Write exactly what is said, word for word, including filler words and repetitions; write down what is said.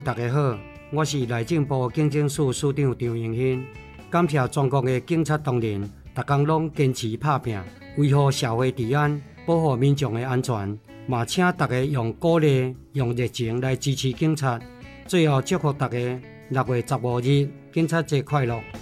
大家好，我是内政部警政署署长张荣兴。感谢全国的警察同仁，逐工拢坚持拍拼，维护社会治安，保护民众的安全。嘛，请大家用鼓励、用热情来支持警察。最后祝福大家六月十五日警察节快乐！